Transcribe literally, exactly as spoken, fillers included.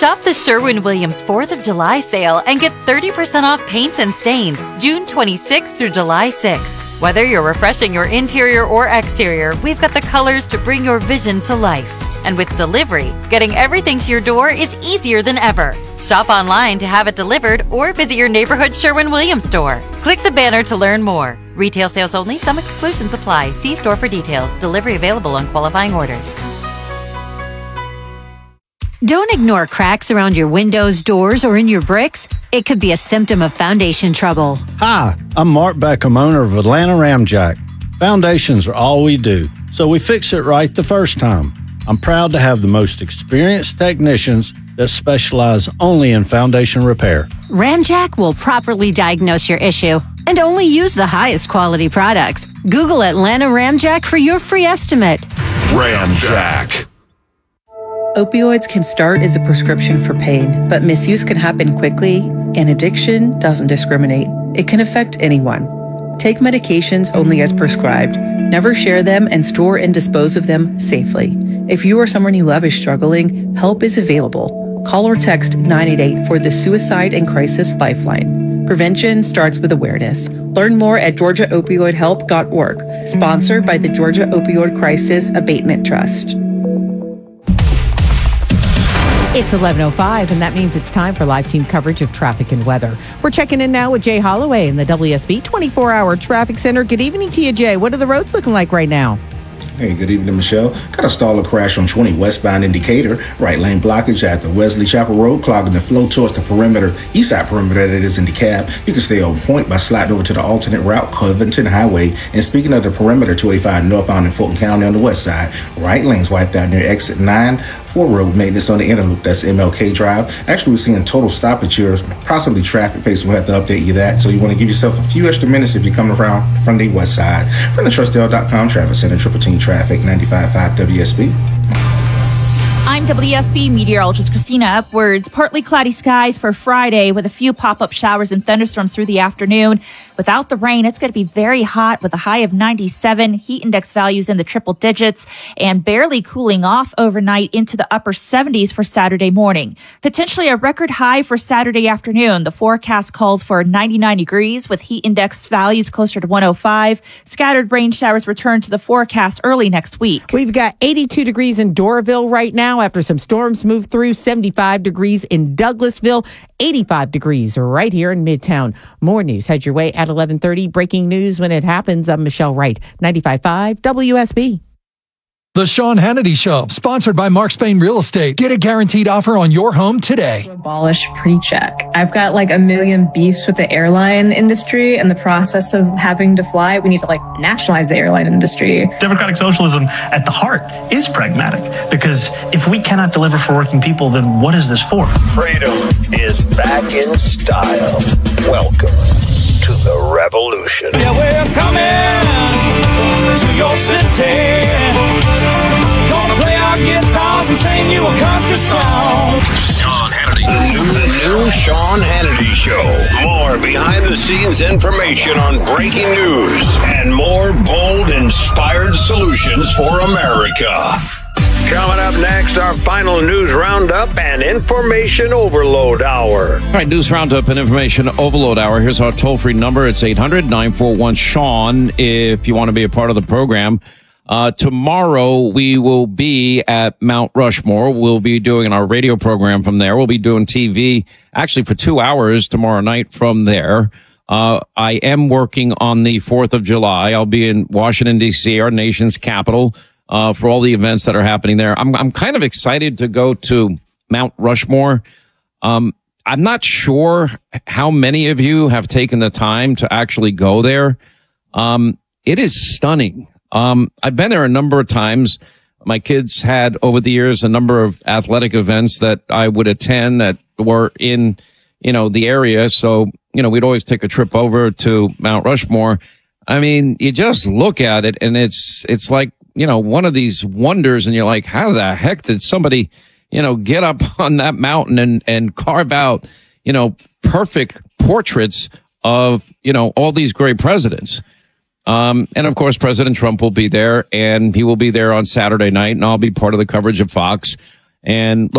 Shop the Sherwin-Williams fourth of July sale and get thirty percent off paints and stains June twenty-sixth through July sixth. Whether you're refreshing your interior or exterior, we've got the colors to bring your vision to life. And with delivery, getting everything to your door is easier than ever. Shop online to have it delivered or visit your neighborhood Sherwin-Williams store. Click the banner to learn more. Retail sales only. Some exclusions apply. See store for details. Delivery available on qualifying orders. Don't ignore cracks around your windows, doors, or in your bricks. It could be a symptom of foundation trouble. Hi, I'm Mark Beckham, owner of Atlanta Ramjack. Foundations are all we do, so we fix it right the first time. I'm proud to have the most experienced technicians that specialize only in foundation repair. Ramjack will properly diagnose your issue and only use the highest quality products. Google Atlanta Ramjack for your free estimate. Ramjack. Opioids can start as a prescription for pain, but misuse can happen quickly, and addiction doesn't discriminate. It can affect anyone. Take medications only as prescribed. Never share them and store and dispose of them safely. If you or someone you love is struggling, help is available. Call or text nine eight eight for the Suicide and Crisis Lifeline. Prevention starts with awareness. Learn more at georgia opioid help dot org. Sponsored by the Georgia Opioid Crisis Abatement Trust. It's eleven oh five, and that means it's time for live team coverage of traffic and weather. We're checking in now with Jay Holloway in the W S B twenty-four hour Traffic Center. Good evening to you, Jay. What are the roads looking like right now? Hey, good evening, Michelle. Got a stall crash on twenty westbound in Decatur. Right lane blockage at the Wesley Chapel Road, clogging the flow towards the perimeter, east side perimeter that is in DeKalb. You can stay on point by sliding over to the alternate route, Covington Highway. And speaking of the perimeter, two eighty-five northbound in Fulton County on the west side. Right lanes wiped out near exit nine. For road maintenance on the inner loop, that's M L K Drive. Actually, we're seeing total stoppage here, possibly traffic pace. We'll have to update you that. So you want to give yourself a few extra minutes if you're coming around from the west side. From the trust l dot com Traffic Center, Triple Team Traffic, ninety-five point five W S B. I'm W S B meteorologist Christina Upwards. Partly cloudy skies for Friday with a few pop-up showers and thunderstorms through the afternoon. Without the rain, it's going to be very hot with a high of ninety-seven, heat index values in the triple digits, and barely cooling off overnight into the upper seventies for Saturday morning. Potentially a record high for Saturday afternoon. The forecast calls for ninety-nine degrees with heat index values closer to one oh five. Scattered rain showers return to the forecast early next week. We've got eighty-two degrees in Doraville right now after some storms move through, seventy-five degrees in Douglasville, eighty-five degrees right here in Midtown. More news head your way at eleven thirty. Breaking news when it happens. I'm Michelle Wright, ninety-five point five W S B. The Sean Hannity Show, sponsored by Mark Spain Real Estate. Get a guaranteed offer on your home today. Abolish pre-check. I've got like a million beefs with the airline industry and the process of having to fly. We need to like nationalize the airline industry. Democratic socialism at the heart is pragmatic, because if we cannot deliver for working people, then what is this for? Freedom is back in style. Welcome to the revolution. Yeah, we're coming to your city. Gonna play our guitars and sing you a country song. Sean Hannity. The new, the new Sean Hannity Show. More behind-the-scenes information on breaking news and more bold, inspired solutions for America. Coming up next, our final news roundup and information overload hour. All right, news roundup and information overload hour. Here's our toll-free number. It's eight hundred nine four one Sean if you want to be a part of the program. Uh, tomorrow we will be at Mount Rushmore. We'll be doing our radio program from there. We'll be doing T V actually for two hours tomorrow night from there. Uh, I am working on the fourth of July. I'll be in Washington, D C, our nation's capital, uh, for all the events that are happening there. I'm, I'm kind of excited to go to Mount Rushmore. Um, I'm not sure how many of you have taken the time to actually go there. Um, it is stunning. Um, I've been there a number of times. My kids had over the years a number of athletic events that I would attend that were in, you know, the area. So, you know, we'd always take a trip over to Mount Rushmore. I mean, you just look at it and it's, it's like, you know, one of these wonders, and you're like, how the heck did somebody, you know, get up on that mountain and, and carve out, you know, perfect portraits of, you know, all these great presidents. Um, and of course, President Trump will be there, and he will be there on Saturday night, and I'll be part of the coverage of Fox. And look,